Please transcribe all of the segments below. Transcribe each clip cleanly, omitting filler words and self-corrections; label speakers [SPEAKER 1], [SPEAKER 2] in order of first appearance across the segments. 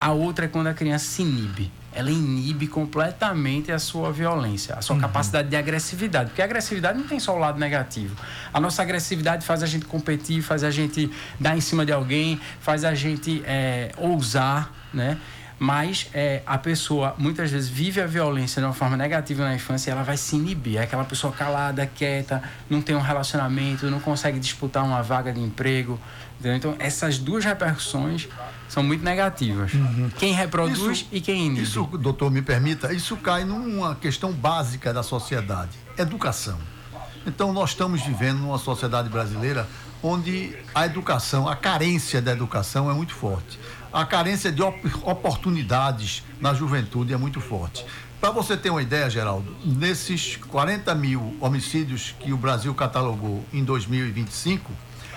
[SPEAKER 1] A outra é quando a criança se inibe. Ela inibe completamente a sua violência, a sua capacidade de agressividade. Porque a agressividade não tem só o lado negativo. A nossa agressividade faz a gente competir, faz a gente dar em cima de alguém, faz a gente ousar, né? Mas a pessoa, muitas vezes, vive a violência de uma forma negativa na infância e ela vai se inibir. É aquela pessoa calada, quieta, não tem um relacionamento, não consegue disputar uma vaga de emprego. Entendeu? Então, essas duas repercussões são muito negativas. Quem reproduz e quem inibe.
[SPEAKER 2] Isso, doutor, me permita, isso cai numa questão básica da sociedade: educação. Então, nós estamos vivendo numa sociedade brasileira onde a educação, a carência da educação é muito forte. A carência de oportunidades na juventude é muito forte. Para você ter uma ideia, Geraldo, nesses 40 mil homicídios que o Brasil catalogou em 2025,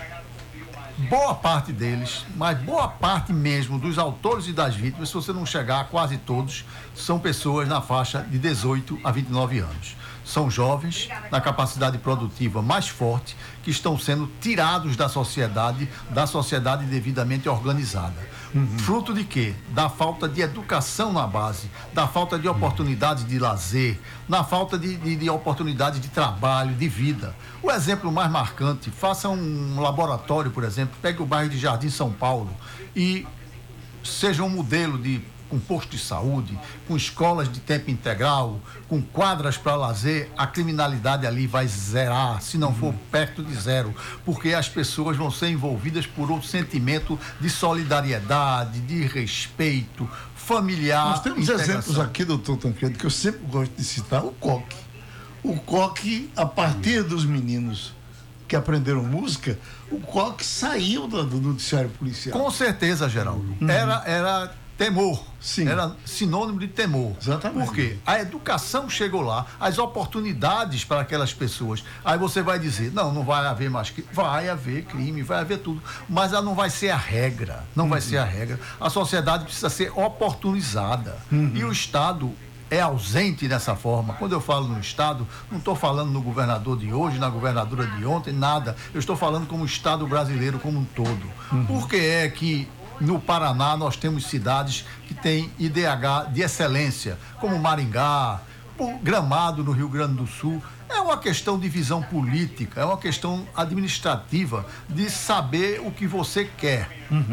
[SPEAKER 2] boa parte deles, mas boa parte mesmo dos autores e das vítimas, se você não chegar a quase todos, são pessoas na faixa de 18 a 29 anos. São jovens, na capacidade produtiva mais forte, que estão sendo tirados da sociedade devidamente organizada. Fruto de quê? Da falta de educação na base, da falta de oportunidades de lazer, na falta de oportunidades de trabalho, de vida. O exemplo mais marcante: faça um laboratório, por exemplo, pegue o bairro de Jardim São Paulo e seja um modelo com posto de saúde, com escolas de tempo integral, com quadras para lazer. A criminalidade ali vai zerar, se não for perto de zero, porque as pessoas vão ser envolvidas por um sentimento de solidariedade, de respeito familiar.
[SPEAKER 3] Nós temos exemplos aqui, doutor Tancredo, que eu sempre gosto de citar: o Coque. O Coque, a partir dos meninos que aprenderam música, o Coque saiu do noticiário policial.
[SPEAKER 2] Com certeza, Geraldo. Era temor.
[SPEAKER 3] Sim.
[SPEAKER 2] Era sinônimo de temor.
[SPEAKER 3] Exatamente.
[SPEAKER 2] Por quê? A educação chegou lá, as oportunidades para aquelas pessoas. Aí você vai dizer: não vai haver mais crime. Vai haver crime, vai haver tudo, mas ela não vai ser a regra. Não vai ser a regra. A sociedade precisa ser oportunizada. E o Estado é ausente dessa forma. Quando eu falo no Estado, não estou falando no governador de hoje, na governadora de ontem, nada. Eu estou falando como o Estado brasileiro como um todo. Por que é que no Paraná nós temos cidades que têm IDH de excelência, como Maringá, Gramado no Rio Grande do Sul? É uma questão de visão política, é uma questão administrativa, de saber o que você quer.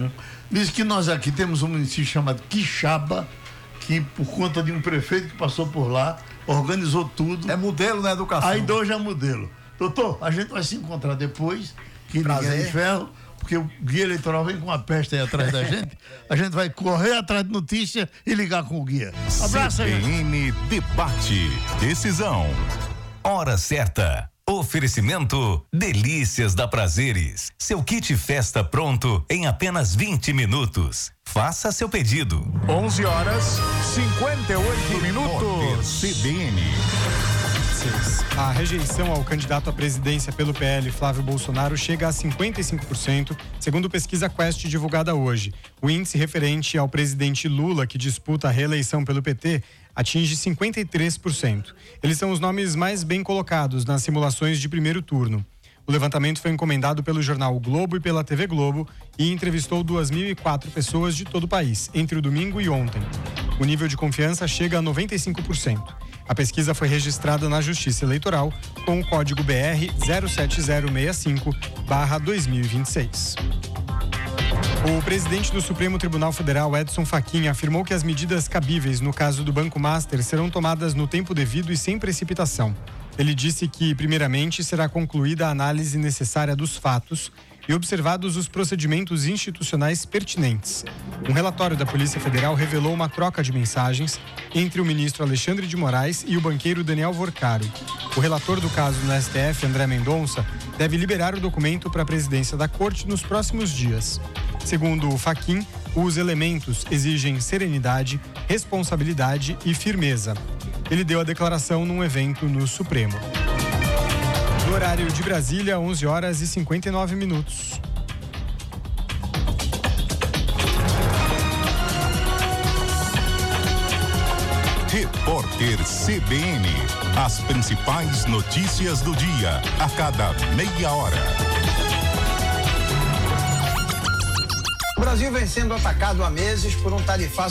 [SPEAKER 3] Diz que nós aqui temos um município chamado Quixaba, que por conta de um prefeito que passou por lá, organizou tudo.
[SPEAKER 2] É modelo na educação.
[SPEAKER 3] Ainda hoje é modelo. Doutor, a gente vai se encontrar depois, que ninguém é de ferro, porque o guia eleitoral vem com uma peste aí atrás da gente. A gente vai correr atrás de notícia e ligar com o guia. Abraço aí.
[SPEAKER 4] CBN Debate. Decisão. Hora certa. Oferecimento Delícias da Prazeres. Seu kit festa pronto em apenas 20 minutos. Faça seu pedido.
[SPEAKER 5] 11h58.
[SPEAKER 4] CBN.
[SPEAKER 5] A rejeição ao candidato à presidência pelo PL, Flávio Bolsonaro, chega a 55%, segundo pesquisa Quest divulgada hoje. O índice referente ao presidente Lula, que disputa a reeleição pelo PT, atinge 53%. Eles são os nomes mais bem colocados nas simulações de primeiro turno. O levantamento foi encomendado pelo jornal o Globo e pela TV Globo e entrevistou 2.004 pessoas de todo o país, entre o domingo e ontem. O nível de confiança chega a 95%. A pesquisa foi registrada na Justiça Eleitoral com o código BR 07065/2026. O presidente do Supremo Tribunal Federal, Edson Fachin, afirmou que as medidas cabíveis no caso do Banco Master serão tomadas no tempo devido e sem precipitação. Ele disse que, primeiramente, será concluída a análise necessária dos fatos e observados os procedimentos institucionais pertinentes. Um relatório da Polícia Federal revelou uma troca de mensagens entre o ministro Alexandre de Moraes e o banqueiro Daniel Vorcaro. O relator do caso no STF, André Mendonça, deve liberar o documento para a presidência da Corte nos próximos dias. Segundo o Fachin, os elementos exigem serenidade, responsabilidade e firmeza. Ele deu a declaração num evento no Supremo. No horário de Brasília, 11h59.
[SPEAKER 4] Repórter CBN. As principais notícias do dia, a cada meia hora.
[SPEAKER 6] O Brasil vem sendo atacado há meses por um tarifaço